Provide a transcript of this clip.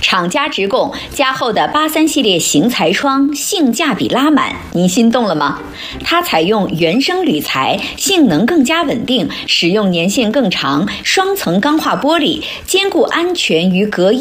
厂家直供，加厚的83系列型材窗性价比拉满，您心动了吗？它采用原生铝材，性能更加稳定，使用年限更长，双层钢化玻璃，兼顾安全与隔音